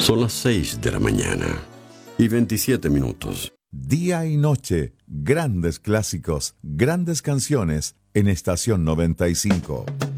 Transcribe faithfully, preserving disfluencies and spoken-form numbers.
Son las seis de la mañana y veintisiete minutos. Día y noche, grandes clásicos, grandes canciones en Estación noventa y cinco.